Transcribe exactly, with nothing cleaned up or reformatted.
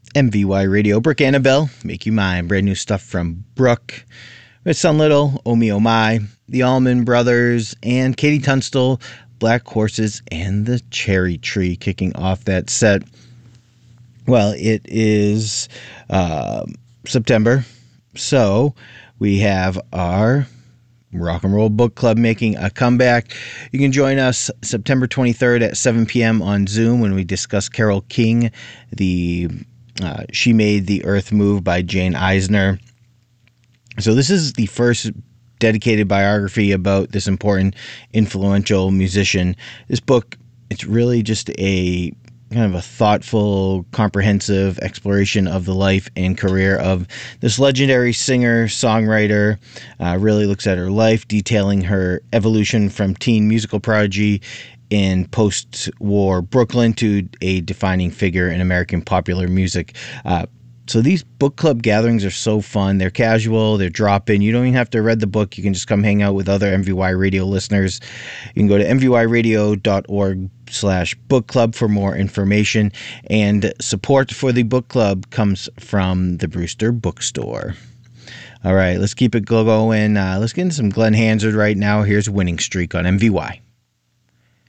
M V Y Radio. Brooke Annabelle, Make You Mine. Brand new stuff from Brooke. With Sun Little, Oh Me Oh My, the Allman Brothers, and Katie Tunstall, Black Horses, and the Cherry Tree kicking off that set. Well, it is uh, September, so we have our Rock and Roll Book Club making a comeback. You can join us September twenty-third at seven p.m. on Zoom when we discuss Carole King, the uh, She Made the Earth Move by Jane Eisner. So this is the first dedicated biography about this important, influential musician. This book, it's really just a kind of a thoughtful, comprehensive exploration of the life and career of this legendary singer, songwriter. Uh, really looks at her life, detailing her evolution from teen musical prodigy in post-war Brooklyn to a defining figure in American popular music. Uh, So these book club gatherings are so fun. They're casual. They're drop-in. You don't even have to read the book. You can just come hang out with other M V Y Radio listeners. You can go to m v y radio dot org slash book club for more information. And support for the book club comes from the Brewster Bookstore. All right, let's keep it going. Uh, let's get into some Glenn Hansard right now. Here's Winning Streak on M V Y.